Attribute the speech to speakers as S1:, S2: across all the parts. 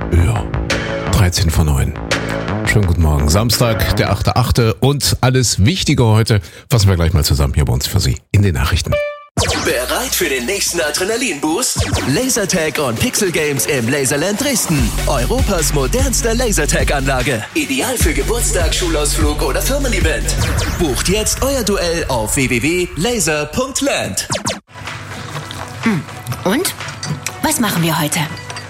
S1: Ja, 13 vor 9. Schönen guten Morgen. Samstag, der 8.8. und alles Wichtige heute fassen wir gleich mal zusammen hier bei uns für Sie in den Nachrichten.
S2: Bereit für den nächsten Adrenalin-Boost? Lasertag und Pixel Games im Laserland Dresden. Europas modernste Lasertag-Anlage. Ideal für Geburtstag, Schulausflug oder Firmen-Event. Bucht jetzt euer Duell auf www.laser.land.
S3: Und? Was machen wir heute?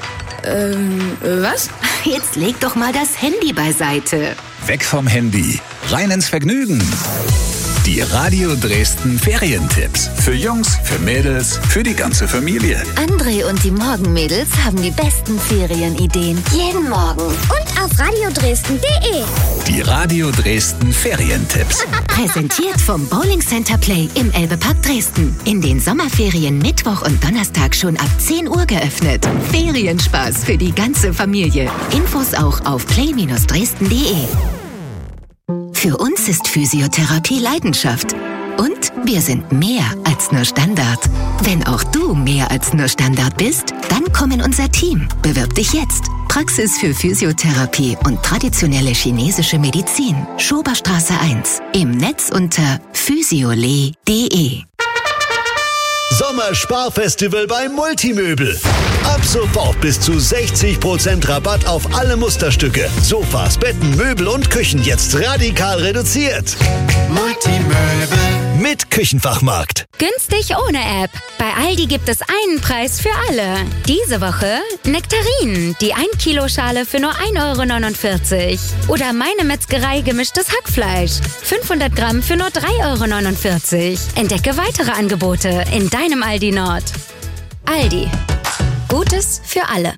S4: Was?
S3: Jetzt leg doch mal das Handy beiseite.
S5: Weg vom Handy, rein ins Vergnügen. Die Radio Dresden Ferientipps. Für Jungs, für Mädels, für die ganze Familie.
S3: André und die Morgenmädels haben die besten Ferienideen. Jeden Morgen.
S6: Und auf radiodresden.de.
S5: Die Radio Dresden Ferientipps.
S3: Präsentiert vom Bowling Center Play im Elbepark Dresden. In den Sommerferien Mittwoch und Donnerstag schon ab 10 Uhr geöffnet. Ferienspaß für die ganze Familie. Infos auch auf play-dresden.de. Für uns ist Physiotherapie Leidenschaft. Und wir sind mehr als nur Standard. Wenn auch du mehr als nur Standard bist, dann komm in unser Team. Bewirb dich jetzt. Praxis für Physiotherapie und traditionelle chinesische Medizin. Schoberstraße 1. Im Netz unter physiole.de.
S7: Sommersparfestival bei Multimöbel. Ab sofort bis zu 60% Rabatt auf alle Musterstücke. Sofas, Betten, Möbel und Küchen jetzt radikal reduziert.
S8: Multimöbel.
S7: Mit Küchenfachmarkt.
S9: Günstig ohne App. Bei Aldi gibt es einen Preis für alle. Diese Woche Nektarinen, die 1 Kilo Schale für nur 1,49 €. Oder Meine Metzgerei gemischtes Hackfleisch. 500 Gramm für nur 3,49 €. Entdecke weitere Angebote in deinem Aldi Nord. Aldi. Gutes für alle.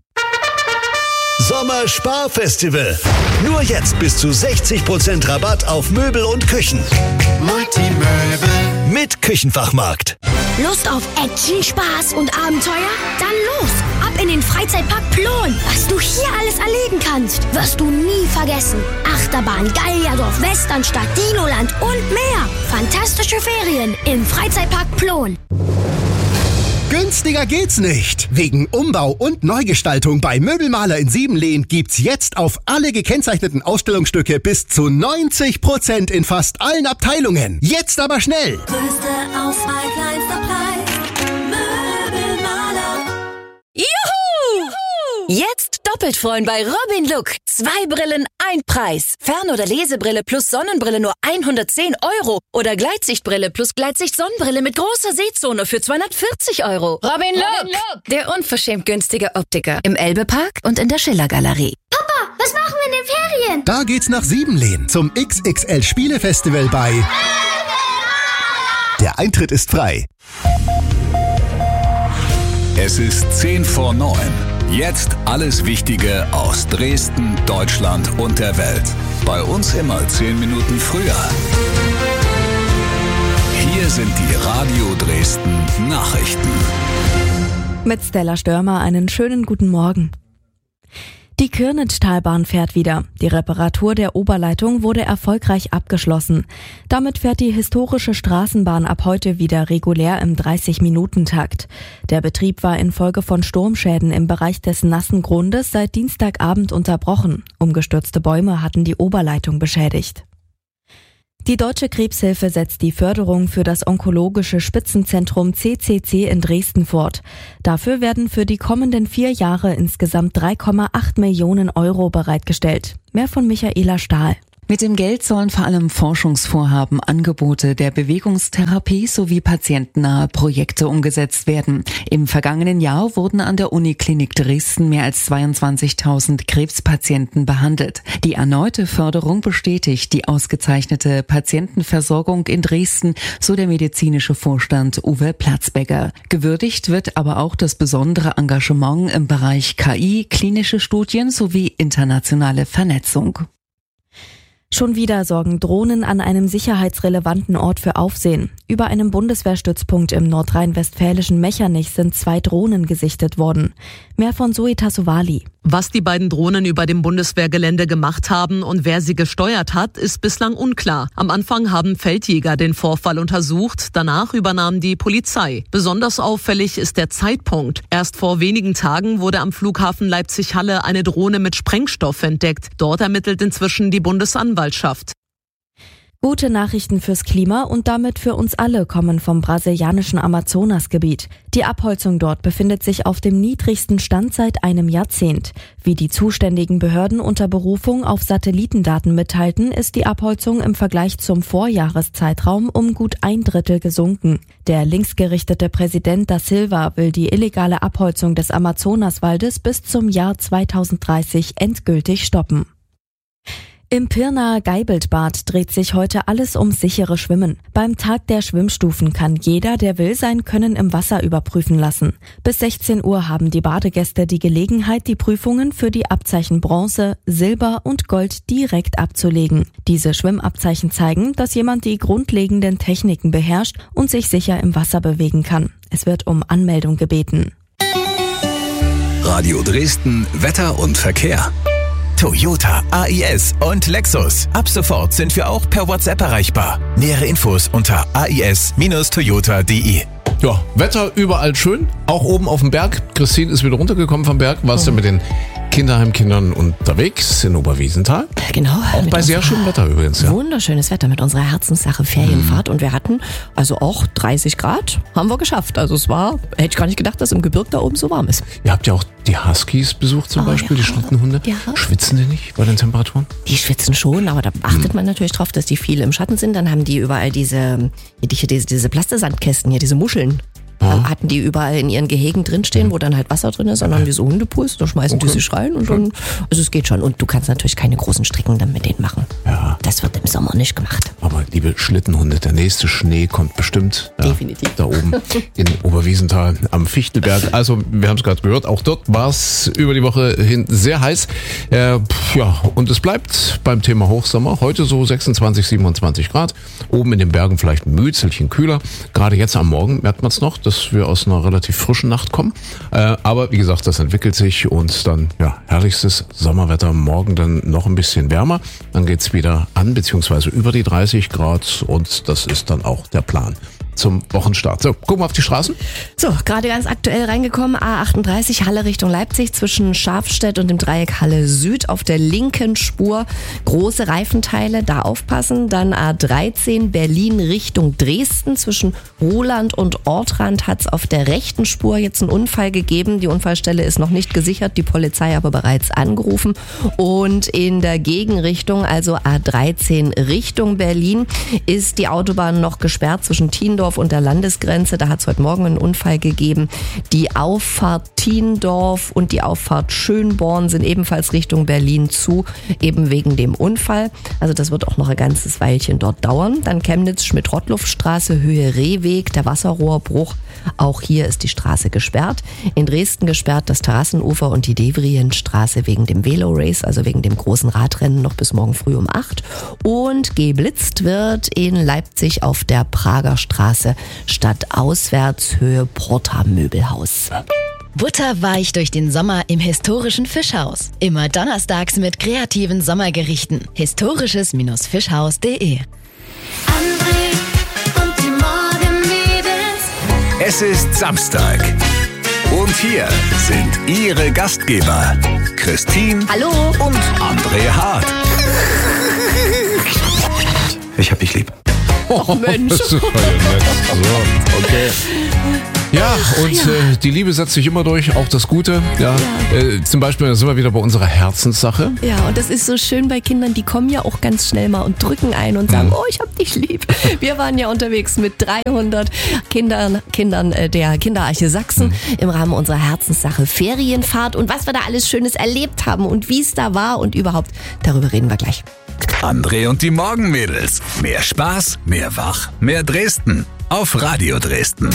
S7: Sommersparfestival. Nur jetzt bis zu 60% Rabatt auf Möbel und Küchen.
S8: Multimöbel.
S7: Mit Küchenfachmarkt.
S6: Lust auf Action, Spaß und Abenteuer? Dann los! Ab in den Freizeitpark Plon. Was du hier alles erleben kannst, wirst du nie vergessen. Achterbahn, Gallierdorf, Westernstadt, Dinoland und mehr. Fantastische Ferien im Freizeitpark Plon.
S10: Günstiger geht's nicht. Wegen Umbau und Neugestaltung bei Möbelmaler in Siebenlehn gibt's jetzt auf alle gekennzeichneten Ausstellungsstücke bis zu 90% in fast allen Abteilungen. Jetzt aber schnell!
S11: Größte Auswahl, kleinster Preis. Möbelmaler.
S12: Juhu! Jetzt doppelt freuen bei Robin Look. 2 Brillen, 1 Preis. Fern- oder Lesebrille plus Sonnenbrille nur 110 €. Oder Gleitsichtbrille plus Gleitsicht-Sonnenbrille mit großer Sehzone für 240 €.
S4: Robin Look, der unverschämt günstige Optiker im Elbepark und in der Schiller-Galerie.
S6: Papa, was machen wir in den Ferien?
S10: Da geht's nach Siebenlehn zum XXL Spielefestival bei... Der Eintritt ist frei.
S5: Es ist 10 vor 9. Jetzt alles Wichtige aus Dresden, Deutschland und der Welt. Bei uns immer 10 Minuten früher. Hier sind die Radio Dresden Nachrichten.
S13: Mit Stella Störmer einen schönen guten Morgen. Die Kürnitschtalbahn fährt wieder. Die Reparatur der Oberleitung wurde erfolgreich abgeschlossen. Damit fährt die historische Straßenbahn ab heute wieder regulär im 30-Minuten-Takt. Der Betrieb war infolge von Sturmschäden im Bereich des nassen Grundes seit Dienstagabend unterbrochen. Umgestürzte Bäume hatten die Oberleitung beschädigt. Die Deutsche Krebshilfe setzt die Förderung für das onkologische Spitzenzentrum CCC in Dresden fort. Dafür werden für die kommenden 4 Jahre insgesamt 3,8 Millionen € bereitgestellt. Mehr von Michaela Stahl.
S14: Mit dem Geld sollen vor allem Forschungsvorhaben, Angebote der Bewegungstherapie sowie patientennahe Projekte umgesetzt werden. Im vergangenen Jahr wurden an der Uniklinik Dresden mehr als 22.000 Krebspatienten behandelt. Die erneute Förderung bestätigt die ausgezeichnete Patientenversorgung in Dresden, so der medizinische Vorstand Uwe Platzbecker. Gewürdigt wird aber auch das besondere Engagement im Bereich KI, klinische Studien sowie internationale Vernetzung.
S13: Schon wieder sorgen Drohnen an einem sicherheitsrelevanten Ort für Aufsehen. Über einem Bundeswehrstützpunkt im nordrhein-westfälischen Mechernich sind 2 Drohnen gesichtet worden. Mehr von Zoe Tassovali.
S15: Was die beiden Drohnen über dem Bundeswehrgelände gemacht haben und wer sie gesteuert hat, ist bislang unklar. Am Anfang haben Feldjäger den Vorfall untersucht, danach übernahm die Polizei. Besonders auffällig ist der Zeitpunkt. Erst vor wenigen Tagen wurde am Flughafen Leipzig-Halle eine Drohne mit Sprengstoff entdeckt. Dort ermittelt inzwischen die Bundesanwaltschaft.
S13: Gute Nachrichten fürs Klima und damit für uns alle kommen vom brasilianischen Amazonasgebiet. Die Abholzung dort befindet sich auf dem niedrigsten Stand seit einem Jahrzehnt. Wie die zuständigen Behörden unter Berufung auf Satellitendaten mitteilten, ist die Abholzung im Vergleich zum Vorjahreszeitraum um gut 1/3 gesunken. Der linksgerichtete Präsident da Silva will die illegale Abholzung des Amazonaswaldes bis zum Jahr 2030 endgültig stoppen. Im Pirnaer Geibeltbad dreht sich heute alles ums sichere Schwimmen. Beim Tag der Schwimmstufen kann jeder, der will, sein Können im Wasser überprüfen lassen. Bis 16 Uhr haben die Badegäste die Gelegenheit, die Prüfungen für die Abzeichen Bronze, Silber und Gold direkt abzulegen. Diese Schwimmabzeichen zeigen, dass jemand die grundlegenden Techniken beherrscht und sich sicher im Wasser bewegen kann. Es wird um Anmeldung gebeten.
S5: Radio Dresden, Wetter und Verkehr.
S16: Toyota, AIS und Lexus. Ab sofort sind wir auch per WhatsApp erreichbar. Nähere Infos unter ais-toyota.de.
S1: Ja, Wetter überall schön, auch oben auf dem Berg. Christine ist wieder runtergekommen vom Berg. Warst du mit den Kinderheimkindern unterwegs in Oberwiesenthal?
S17: Genau.
S1: Auch bei sehr schönem Wetter übrigens. Ja.
S17: Wunderschönes Wetter mit unserer Herzenssache Ferienfahrt. Und wir hatten also auch 30 Grad, haben wir geschafft. Also es war, hätte ich gar nicht gedacht, dass im Gebirge da oben so warm ist.
S1: Ihr habt ja auch die Huskies besucht zum Beispiel, die Schlittenhunde. Ja. Schwitzen die nicht bei den Temperaturen?
S17: Die schwitzen schon, aber da achtet man natürlich drauf, dass die viel im Schatten sind. Dann haben die überall diese Plastesandkästen hier, diese Muscheln. Hatten die überall in ihren Gehegen drinstehen, wo dann halt Wasser drin ist, und dann diese Hundepools, da schmeißen die sich rein und dann, also es geht schon. Und du kannst natürlich keine großen Strecken dann mit denen machen. Ja. Das wird im Sommer nicht gemacht.
S1: Aber liebe Schlittenhunde, der nächste Schnee kommt bestimmt.
S17: Definitiv.
S1: Da oben in Oberwiesenthal am Fichtelberg. Also wir haben es gerade gehört, auch dort war es über die Woche hin sehr heiß. Und es bleibt beim Thema Hochsommer. Heute so 26, 27 Grad. Oben in den Bergen vielleicht ein Mützelchen kühler. Gerade jetzt am Morgen merkt man es noch, dass wir aus einer relativ frischen Nacht kommen. Aber wie gesagt, das entwickelt sich und dann herrlichstes Sommerwetter. Morgen dann noch ein bisschen wärmer. Dann geht's wieder an, beziehungsweise über die 30 Grad und das ist dann auch der Plan zum Wochenstart. So, gucken wir auf die Straßen.
S17: So, gerade ganz aktuell reingekommen, A38 Halle Richtung Leipzig zwischen Schafstedt und dem Dreieck Halle Süd auf der linken Spur. Große Reifenteile, da aufpassen. Dann A13 Berlin Richtung Dresden zwischen Roland und Ortrand hat es auf der rechten Spur jetzt einen Unfall gegeben. Die Unfallstelle ist noch nicht gesichert, die Polizei aber bereits angerufen. Und in der Gegenrichtung, also A13 Richtung Berlin, ist die Autobahn noch gesperrt zwischen Thiendorf und der Landesgrenze. Da hat es heute Morgen einen Unfall gegeben. Die Auffahrt Thiendorf und die Auffahrt Schönborn sind ebenfalls Richtung Berlin zu, eben wegen dem Unfall. Also das wird auch noch ein ganzes Weilchen dort dauern. Dann Chemnitz, Schmidt-Rottluff-Straße, Höhe Rehweg, der Wasserrohrbruch. Auch hier ist die Straße gesperrt. In Dresden gesperrt das Terrassenufer und die Devrienstraße wegen dem Velo-Race, also wegen dem großen Radrennen, noch bis morgen früh um 8. Und geblitzt wird in Leipzig auf der Prager Straße stadtauswärts Höhe Porta Möbelhaus.
S3: Butterweich durch den Sommer im historischen Fischhaus. Immer donnerstags mit kreativen Sommergerichten. Historisches-fischhaus.de.
S5: Es ist Samstag. Und hier sind Ihre Gastgeber, Christine
S17: Hallo
S5: und André Hart. Ich hab dich lieb.
S17: Oh Mensch.
S1: Das ist voll nett. So, okay. Ja, und die Liebe setzt sich immer durch, auch das Gute. Ja. Zum Beispiel, da sind wir wieder bei unserer Herzenssache.
S17: Ja, und das ist so schön bei Kindern, die kommen ja auch ganz schnell mal und drücken ein und sagen, oh, ich hab dich lieb. Wir waren ja unterwegs mit 300 Kindern der Kinderarche Sachsen im Rahmen unserer Herzenssache Ferienfahrt. Und was wir da alles Schönes erlebt haben und wie es da war und überhaupt, darüber reden wir gleich.
S5: André und die Morgenmädels. Mehr Spaß, mehr Wach, mehr Dresden. Auf Radio Dresden.